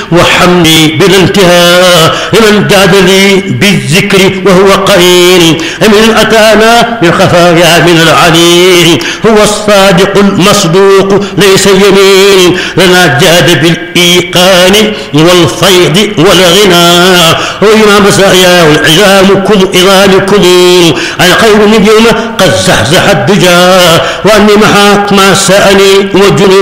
وحمدي بلا انتهاء لمن جاد لي بالذكر وهو قرين من أتانا بالخفايا من العليم هو الصادق المصدوق ليس يمين لنا جاد بالإيقان والفيض والغنى وإمام مسايا والعظامكم عظامكم الخير من يوم قد زحزح الدجى وأني محاق ما سأني وجنود